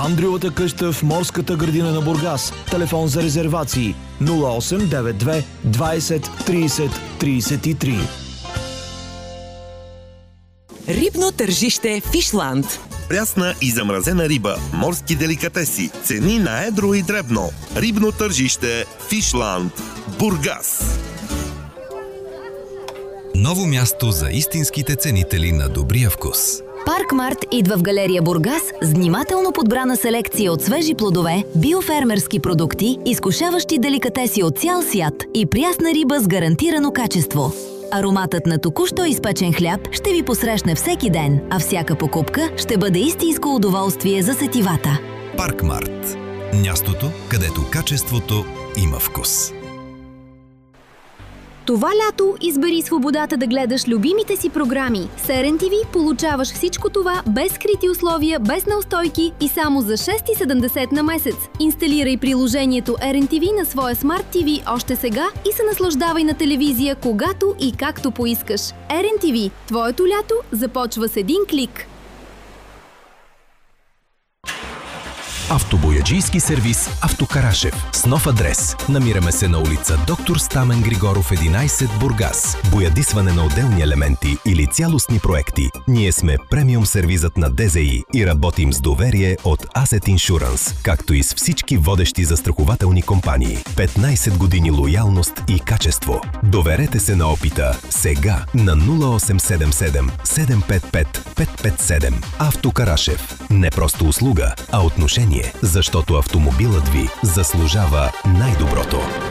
Андриовата къща в морската градина на Бургас. Телефон за резервации 0892 20 30 33. Рибно тържище Фишланд. Прясна и замразена риба, морски деликатеси, цени на едро и дребно. Рибно тържище Фишланд, Бургас. Ново място за истинските ценители на добрия вкус. Паркмарт идва в галерия Бургас с внимателно подбрана селекция от свежи плодове, биофермерски продукти, изкушаващи деликатеси от цял свят и прясна риба с гарантирано качество. Ароматът на току-що изпечен хляб ще ви посрещне всеки ден, а всяка покупка ще бъде истинско удоволствие за сетивата. Паркмарт. Мястото, където качеството има вкус. Това лято избери свободата да гледаш любимите си програми. С RNTV получаваш всичко това без скрити условия, без неустойки и само за 6,70 на месец. Инсталирай приложението RNTV на своя Smart TV още сега и се наслаждавай на телевизия когато и както поискаш. RNTV. Твоето лято започва с един клик. Автобояджийски сервис Автокарашев. С нов адрес. Намираме се на улица Доктор Стамен Григоров 11, Бургас. Боядисване на отделни елементи или цялостни проекти. Ние сме премиум сервизът на ДЗИ и работим с доверие от Asset Insurance, както и с всички водещи застрахователни компании. 15 години лоялност и качество. Доверете се на опита сега на 0877 755 557. Автокарашев. Не просто услуга, а отношение. Защото автомобилът ви заслужава най-доброто.